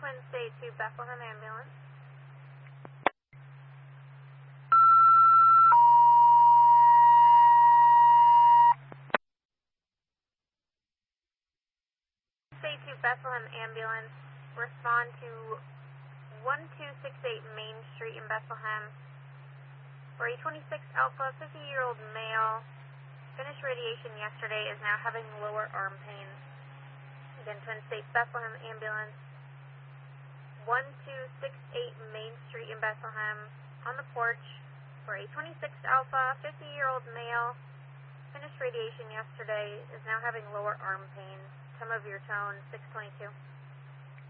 Twin State to Bethlehem ambulance. State to Bethlehem ambulance. Respond to 1268 Main Street in Bethlehem. For a 26 Alpha, 50-year-old male, finished radiation yesterday, is now having lower arm pain. Again, Twin State Bethlehem ambulance. 1268 Main Street in Bethlehem, on the porch, for a 26 Alpha, 50-year-old male, finished radiation yesterday, is now having lower arm pain. Time of your tone, 622.